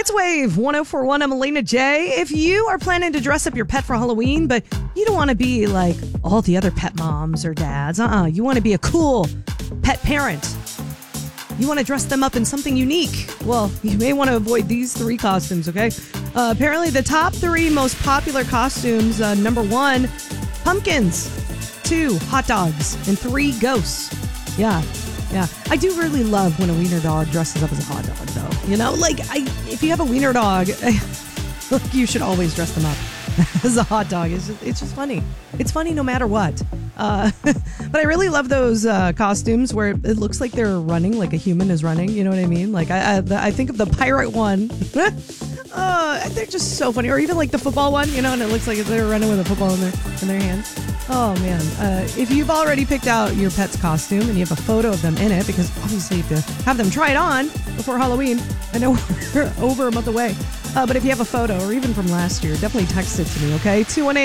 It's Wave 1041. I'm Elena J. If you are planning to dress up your pet for Halloween, but you don't want to be like all the other pet moms or dads, you want to be a cool pet parent. You want to dress them up in something unique. Well, you may want to avoid these 3 costumes, okay? Apparently, the top 3 most popular costumes, number 1, pumpkins, 2, hot dogs, and 3, ghosts. Yeah. I do really love when a wiener dog dresses up as a hot dog, though. You know, like, if you have a wiener dog, you should always dress them up as a hot dog. It's just funny. It's funny no matter what. But I really love those costumes where it looks like they're running, like a human is running. You know what I mean? Like, I think of the pirate one. They're just so funny. Or even like the football one, you know, and it looks like they're running with a football in their hands. Oh, man. If you've already picked out your pet's costume and you have a photo of them in it, because obviously you have to have them try it on before Halloween. I know we're over a month away. But if you have a photo, or even from last year, definitely text it to me, okay?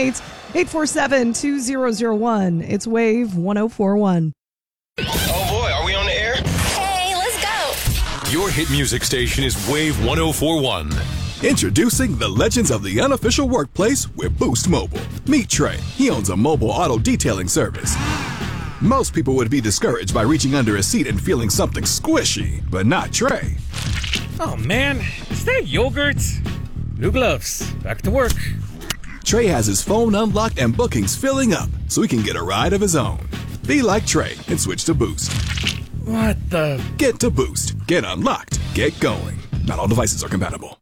218-847-2001. It's Wave 1041. Oh, boy. Are we on the air? Hey, let's go. Your hit music station is Wave 1041. Introducing the legends of the unofficial workplace with Boost Mobile. Meet Trey. He owns a mobile auto detailing service. Most people would be discouraged by reaching under a seat and feeling something squishy, but not Trey. Oh man, is that yogurt? New gloves. Back to work. Trey has his phone unlocked and bookings filling up so he can get a ride of his own. Be like Trey and switch to Boost. What the? Get to Boost. Get unlocked. Get going. Not all devices are compatible.